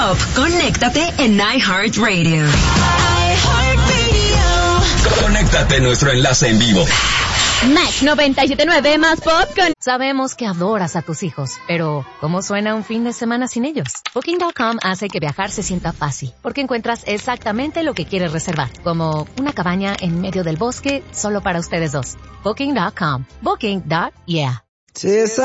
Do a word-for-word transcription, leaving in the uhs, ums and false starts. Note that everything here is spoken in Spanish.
Pop, conéctate en iHeartRadio. Conéctate a nuestro enlace en vivo. Match noventa y siete punto nueve más Pop con... Sabemos que adoras a tus hijos, pero ¿cómo suena un fin de semana sin ellos? Booking punto com hace que viajar se sienta fácil, porque encuentras exactamente lo que quieres reservar, como una cabaña en medio del bosque solo para ustedes dos. Booking punto com. Booking. Yeah.